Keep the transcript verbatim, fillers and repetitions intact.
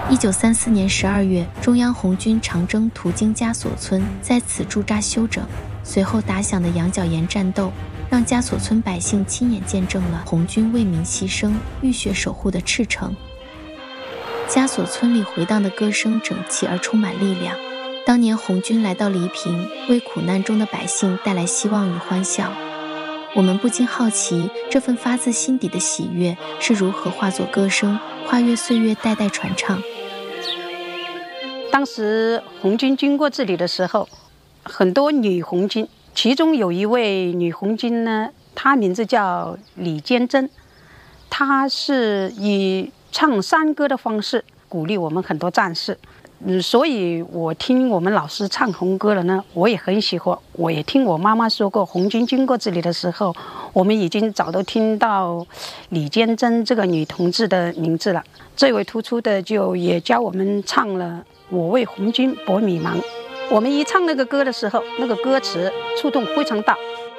一九三四年十二月，中央红军长征途经枷锁村，在此驻扎休整。随后打响的羊角岩战斗，让枷锁村百姓亲眼见证了红军为民牺牲、浴血守护的赤诚。枷锁村里回荡的歌声整齐而充满力量。当年红军来到黎平，为苦难中的百姓带来希望与欢笑。我们不禁好奇，这份发自心底的喜悦是如何化作歌声，跨越岁月，代代传唱。 当时红军经过这里的时候，很多女红军，其中有一位女红军呢，她名字叫李坚贞，她是以唱山歌的方式鼓励我们很多战士。嗯，所以我听我们老师唱红歌了呢，我也很喜欢。我也听我妈妈说过，红军经过这里的时候，我们已经早都听到李坚贞这个女同志的名字了。最为突出的就也教我们唱了《我为红军搏米芒》。我们一唱那个歌的时候，那个歌词触动非常大，